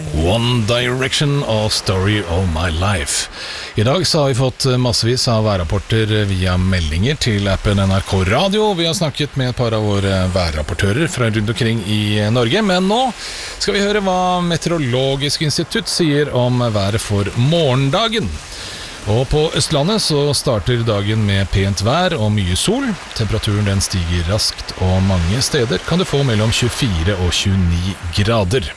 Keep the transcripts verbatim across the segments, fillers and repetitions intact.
One Direction og Story of My Life. I dag så har vi fått massevis av værrapporter via meldinger til appen N R K Radio. Vi har snakket med et par av våre værrapportører fra rundt omkring i Norge, men nå skal vi høre hva Meteorologisk institutt sier om været for morgendagen. Og på Østlandet så starter dagen med pent vær og mye sol. Temperaturen den stiger raskt, og mange steder kan du få mellom tjuefire og tjueni grader.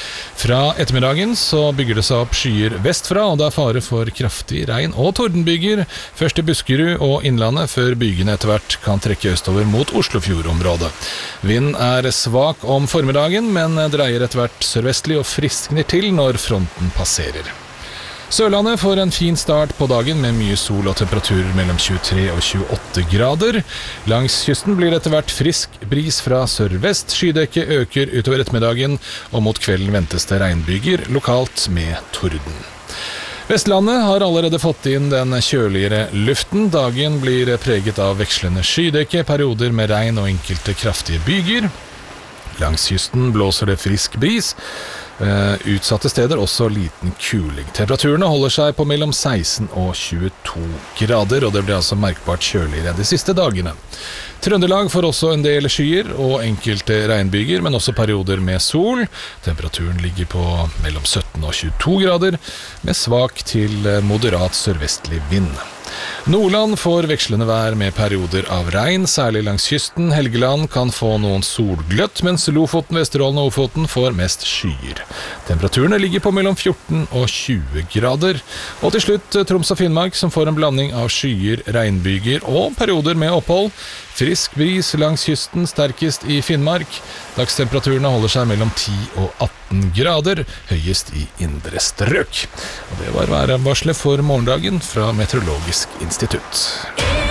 Fra ettermiddagen så bygger det seg opp skyer vestfra, og det er fare for kraftig regn og tordenbyger, først i Buskerud og Innlandet, før bygene etter hvert kan trekke østover mot Oslofjordområdet. Vinden er svak om formiddagen, men dreier etter hvert sørvestlig og friskner til når fronten passerer. Sørlandet får en fin start på dagen med mye sol og temperaturer mellom tjuetre og tjueåtte grader. Langs kysten blir det etter hvert frisk bris fra sørvest. Skydekke øker utover ettermiddagen, og mot kvelden ventes det regnbyger, lokalt med torden. Vestlandet har allerede fått inn den kjøligere luften. Dagen blir preget av vekslende skydekke, perioder med regn og enkelte kraftige byger. Langs kysten blåser det frisk bris. Uh, utsatte steder også liten kuling. Temperaturene holder seg på mellom seksten og tjueto grader, og det blir altså merkbart kjøligere de siste dagene. Trøndelag får også en del skyer og enkelte regnbyger, men også perioder med sol. Temperaturen ligger på mellom sytten og tjueto grader, med svak til moderat sørvestlig vind. Nordland får vekslende vær med perioder av regn, særlig langs kysten. Helgeland kan få noen solgløtt, mens Lofoten, Vesterålen og Ofoten får mest skyer. Temperaturene ligger på mellom fjorten og tjue grader. Og til slutt Troms og Finnmark, som får en blanding av skyer, regnbyger og perioder med opphold. Frisk bris langs kysten, sterkest i Finnmark. Dagstemperaturene holder seg mellom ti og atten grader, høyest i indre strøk. Og det var værvarselet for morgendagen fra Meteorologisk institutt.